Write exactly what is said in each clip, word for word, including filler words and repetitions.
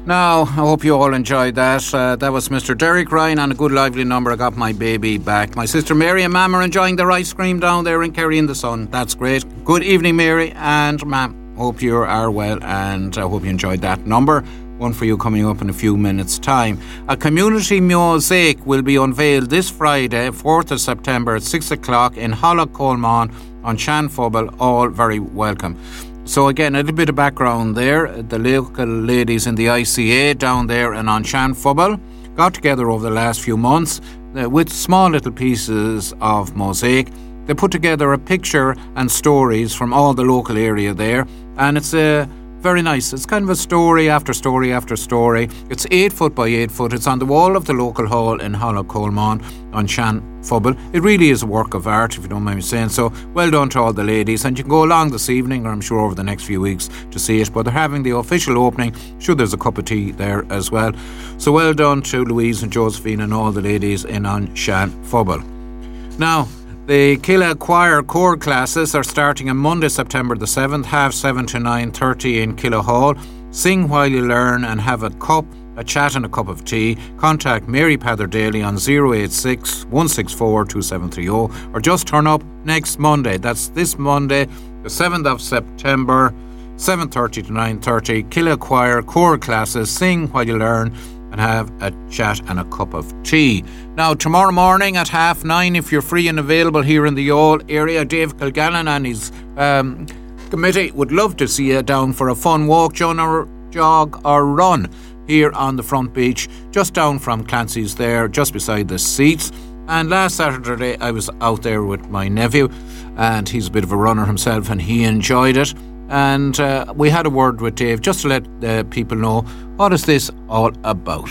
Now, I hope you all enjoyed that. Uh, that was Mister Derek Ryan on a good lively number. I got my baby back. My sister Mary and Mam are enjoying their ice cream down there in Kerry in the sun. That's great. Good evening, Mary and Mam. Hope you are well, and I hope you enjoyed that number. One for you coming up in a few minutes' time. A community mosaic will be unveiled this Friday, fourth of September at six o'clock in Hollow Colman on Shanfubble. All very welcome. So again, a little bit of background there. The local ladies in the I C A down there and on Shanfubble got together over the last few months uh, with small little pieces of mosaic. They put together a picture and stories from all the local area there, and it's a very nice. It's kind of a story after story after story. It's eight foot by eight foot. It's on the wall of the local hall in Hollow Colman on Shanfubble. It really is a work of art, if you don't mind me saying so. Well done to all the ladies, and you can go along this evening, or I'm sure over the next few weeks, to see it. But they're having the official opening. Sure, there's a cup of tea there as well. So well done to Louise and Josephine and all the ladies in on Shanfubble. Now, the Killa Choir Choir classes are starting on Monday, September the seventh, half seven to nine thirty in Killa Hall. Sing while you learn and have a cup, a chat and a cup of tea. Contact Mary Pather Daly on zero eight six, one six four, two seven three zero or just turn up next Monday. That's this Monday, the seventh of September, seven thirty to nine thirty. Killa Choir Choir classes. Sing while you learn and have a chat and a cup of tea. Now, tomorrow morning at half nine, if you're free and available here in the Youghal area, Dave Kilgallen and his um, committee would love to see you down for a fun walk, jog or, jog or run here on the front beach, just down from Clancy's there, just beside the seats. And last Saturday, I was out there with my nephew, and he's a bit of a runner himself, and he enjoyed it. And uh, we had a word with Dave just to let uh, people know what is this all about.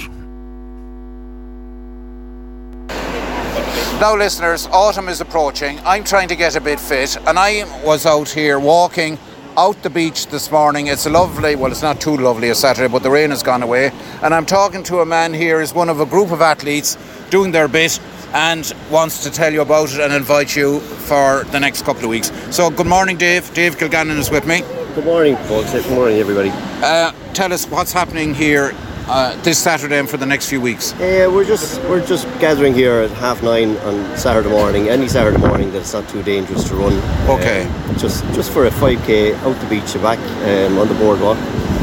Now, listeners, autumn is approaching. I'm trying to get a bit fit, and I was out here walking out the beach this morning. It's a lovely, well, it's not too lovely a Saturday, but the rain has gone away. And I'm talking to a man here who's one of a group of athletes doing their bit and wants to tell you about it and invite you for the next couple of weeks. So, good morning, Dave. Dave Kilgannon is with me. Good morning, folks. Good morning, everybody. Uh, tell us what's happening here uh, this Saturday and for the next few weeks. Uh, we're just we're just gathering here at half nine on Saturday morning. Any Saturday morning that's not too dangerous to run. Okay. Uh, just just for a five K out the beach and back um, on the boardwalk.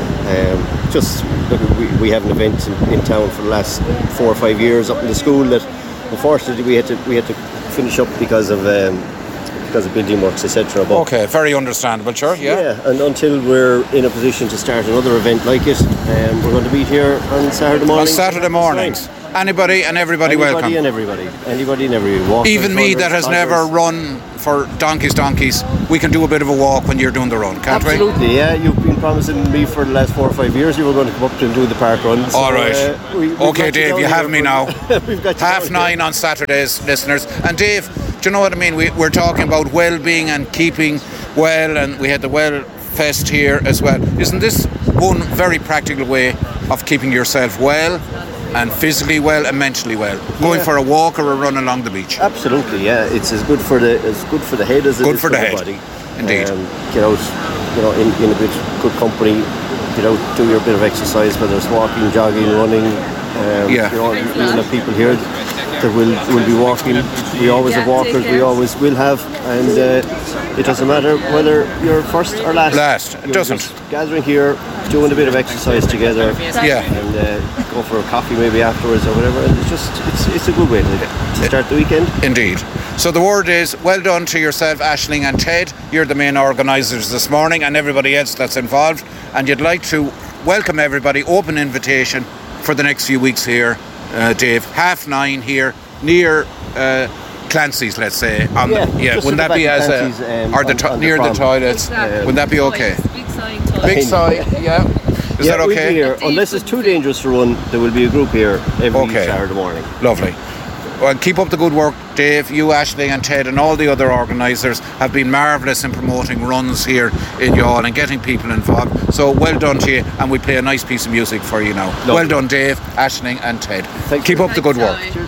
Um, just look, we, we have an event in, in town for the last four or five years up in the school that unfortunately we had to we had to finish up because of. Um, because of building works, et cetera. Okay, very understandable, sure, yeah. Yeah, and until we're in a position to start another event like it, um, we're going to be here on Saturday morning. On Saturday mornings. Anybody and everybody Anybody welcome. Anybody and everybody. Anybody and everybody. Walkers, Even me runners, that has toddlers. never run for donkeys, donkeys, we can do a bit of a walk when you're doing the run, can't Absolutely, we? Absolutely, yeah. You've been promising me for the last four or five years you were going to come up and do the park run. So, All right. Uh, we, okay, Dave, you have me now. We've got Half nine on Saturdays, listeners. And Dave, do you know what I mean? We, we're talking about well-being and keeping well, and we had the Well Fest here as well. Isn't this one very practical way of keeping yourself well and physically well and mentally well? Going yeah. for a walk or a run along the beach? Absolutely, yeah. It's as good for the as good for the head as it good is for, for the, the head. body. Indeed. Um, get out, you know, in, in a bit good company. Get out, do your bit of exercise, whether it's walking, jogging, running. Um, yeah. You know, you will have people here that will will be walking. We always have walkers. We always will have, and uh, it doesn't matter whether you're first or last. Last, it you're doesn't. Just gathering here, doing a bit of exercise together. Yeah. And uh, go for a coffee maybe afterwards or whatever. And it's just it's it's a good way to, to start the weekend. Indeed. So the word is well done to yourself, Aisling and Ted. You're the main organisers this morning, and everybody else that's involved. And you'd like to welcome everybody. Open invitation for the next few weeks here, uh, Dave. Half nine here near uh, Clancy's, let's say. On yeah, the, yeah. Wouldn't that be as a, um, or the on, to- on near the, the toilets? Exactly. Wouldn't that be okay? Big sign, toilet. Big side, yeah. Is yeah, that okay? We'll be here. Unless it's too dangerous to run, there will be a group here every okay. Saturday morning. Lovely. Well, keep up the good work, Dave. You, Aisling and Ted and all the other organisers have been marvellous in promoting runs here in Youghal and getting people involved. So well done to you, and we play a nice piece of music for you now. Lovely. Well done, Dave, Aisling and Ted. Thank keep you. up the good work. Cheers.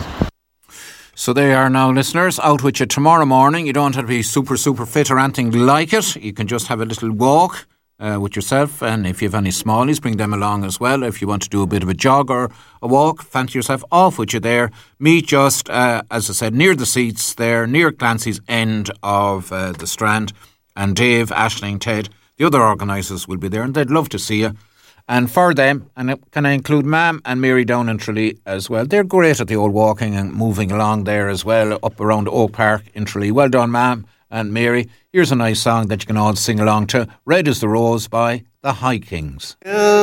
So there you are now, listeners, out with you tomorrow morning. You don't have to be super, super fit or anything like it. You can just have a little walk uh, with yourself, and if you have any smallies, bring them along as well. If you want to do a bit of a jog or a walk, fancy yourself off with you there. Meet just, uh, as I said, near the seats there, near Clancy's end of uh, the Strand. And Dave, Aisling, Ted, the other organisers will be there, and they'd love to see you. And for them, and can I include Mam and Mary down in Tralee as well? They're great at the old walking and moving along there as well, up around Oak Park in Tralee. Well done, Mam and Mary. Here's a nice song that you can all sing along to. Red is the Rose by the High Kings.